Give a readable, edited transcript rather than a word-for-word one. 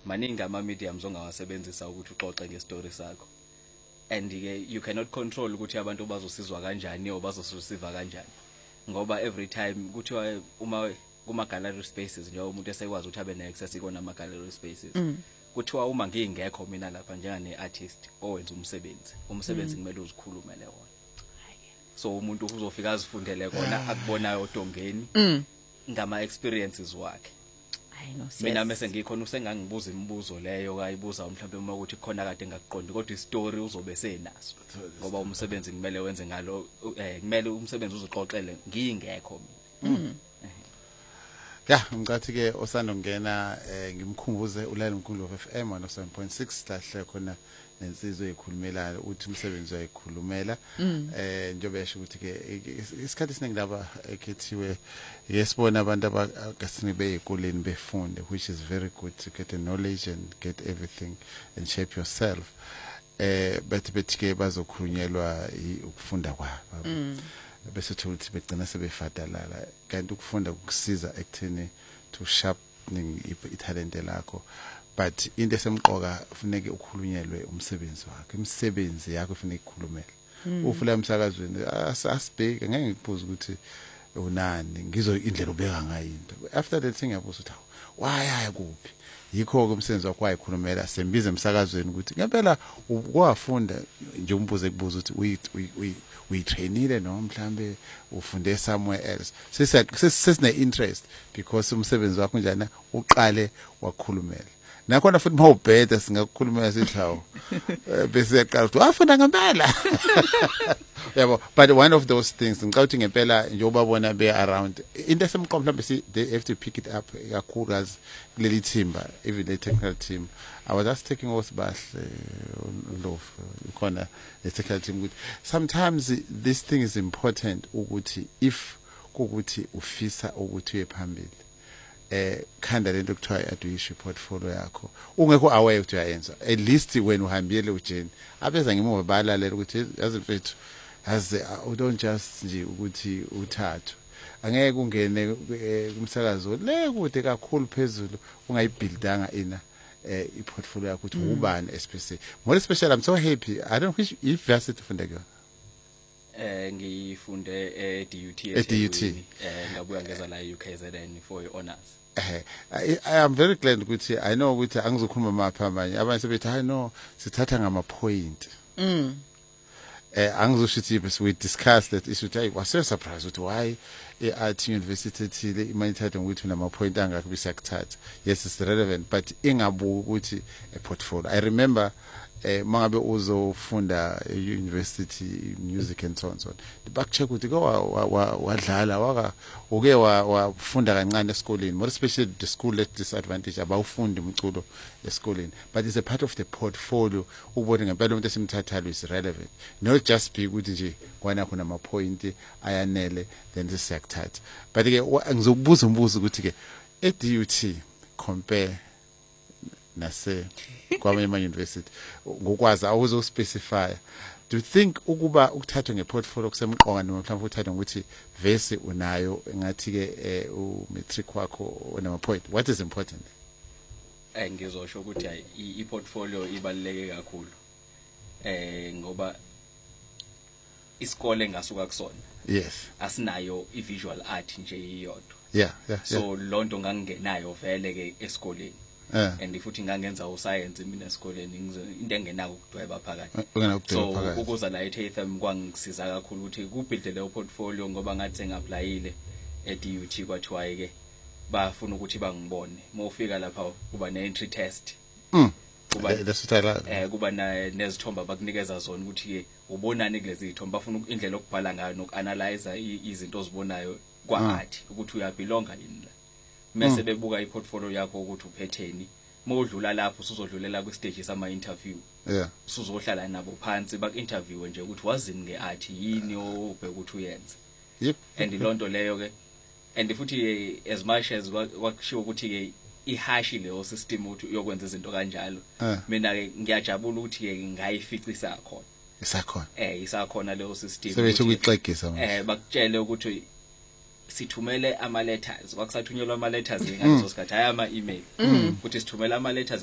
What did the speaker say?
maningi ama-mediums ongawasebenzisa ukuthi uxoxe ngestory sakho, and you cannot control ukuthi abantu bazosizwa kanjani o bazosisiva kanjani, ngoba every time kuthiwa uma kuma-gallery spaces njengoba umuntu esekwazi ukuthi abe ne-access ikona ama-gallery spaces, kuthiwa uma ngingekho mina lapha njengane-artist owenza umsebenzi kumele uzikhulumele wona. So umuntu uzofika azifundele kona akubonayo odongeni ngama-experiences wakhe. Mina mase ngikhona usengangibuza imibuzo leyo kayibuza mhlawumbe uma ukuthi khona kade ngakuqondi kodwa istory uzobe senaso ngoba umsebenzi kumele wenze ngalo kumele umsebenzi uzoxoxele ngingekho mina. Ya ngicathi ke osando ngena ngimkhumbuze ulaleli Mkhulu FM 107.6 lahle khona nensizwe ekhulumelayo uthi umsebenzi wayikhulumela njengoba esho ukuthi ke isikhathi esiningi laba ekhethiwe yesibona abantu abakasini beyikoleni befunde, which is very good to get a knowledge and get everything and shape yourself, but ke bazokhulunyelwa ukufunda kwabo bese thuthi begcina sebefadalala, kanti ukufunda ukusiza ekutheni to sharpening italent lakho. But into esemqoka kufanele ukhulunyelwe umsebenzi wakho, imisebenzi yakho kufanele ikhulumele. Ufula emsakazweni asibheke ngeke ngikubuza ukuthi unani ngizo indlela ubeka ngayo into. After that thing yabuza ukuthi why kuphi yikho ke umsebenzi wakho wayikhulumela, sembize emsakazweni ukuthi ngempela ukwafunda nje umbuze kubuza ukuthi uyitrainile noma mhlambe ufunde somewhere else. Sesine interest because umsebenzi wakho njana uqale wakhulumela. Nakhona futhi mawubheda singakukhulumela sithi hawo bese yaqala ukuthi wafunda ngempela. Yabo, but one of those things ngicawuthi ngempela njengoba bona be around into esemqomo mhlambe they have to pick it up kakhulu as kuleli thimba, even the technical team. I was just taking Osbahle love khona the technical team good. Sometimes this thing is important ukuthi if kukuthi ufisa ukuthi uye phambili khanda lento kuthiwa i-adwish portfolio yakho ungekho aware ukuthi uyayenza, at least when uhambile ujeni abeza ngemuva balalela ukuthi yazi mfethu don't just nje ukuthi uthathu angeke ungene kumsakazo le kude kakhulu phezulu ungayibuildanga ina i-portfolio yakho ukuthi ubani especially. More especially I'm so happy I don't wish if varsity funde ke ngifunde DUT ngabuya ngeza la UKZN for honors. I am very glad ukuthi I know ukuthi angizokhuluma mapha manje abanye sebethi I know sithatha ngama point angizoshithi bese we discuss that issue. I was so surprised with why at university thile imanithatha ukuthi nama point angakho bisakuthatha. Yes, it's relevant but ingabu ukuthi a portfolio. I remember mangabe uzofunda university music and so on bakucheck ukuthi ko wadlala waka uke wafunda kancane esikoleni, more especially the school at disadvantage abawufundi umculo esikoleni, but it's a part of the portfolio ubone ngempela umuntu esimthathalo is relevant, not just be ukuthi nje kwana khona ama point ayanele then sesiyakuthatha. But ke ngizokubuza umbuzo ukuthi ke eDUT compare nase kwamanye university ngokwazi awuzo specify, do you think ukuba ukuthathwa ngeportfolio kusemqoka noma mhlawumbe uthathwa ukuthi vese unayo ngathi ke umetric wakho onama point, what is important? Ngizosho ukuthi i-portfolio ibaluleke kakhulu ngoba isikole ngasuka kusona yes asinayo i-visual art nje iyodwa. Yeah. So lonto ngangenayo vele ke esikoleni. And futhi ngangenza uscience mina esikoleni into engenako ukudweba phakathi. So ukuza la eTFM kwangisiza kakhulu ukuthi kubuild leyo portfolio ngoba ngathi sengiapplyile eDUT kwathiwa ke bafuna ukuthi bangibone. Mawufika lapha kuba ne-entry test. Kuba that's what I like. Kuba nezithomba bakunikeza zona ukuthi ke ubonani kulezi zithomba bafuna indlela okubhala ngayo nokuanalyze izinto ozibonayo kwa-art ukuthi uyabelonga yini la. Mase bebuka iportfolio yakho ukuthi uphetheni, mawudlula lapho usuzodlulela kwi-stage sama interview. Usuzohlala nabo phansi baku-interview nje ukuthi wazini ngeart yini obheka ukuthi uyenze. And lonto leyo ke and futhi as much as wakushiwo ukuthi ke ihashi leyo system ukuthi uyokwenza izinto kanjalo, mina ke ngiyajabula ukuthi ke ngayifica isakhona. Isakhona leyo system. Sebethu ukuyixegisa manje. Bakutshele ukuthi sithumele ama letters, wakusathunyelwa ama letters ngaleso sikhathi hayi ama email, ukuthi sithumele ama letters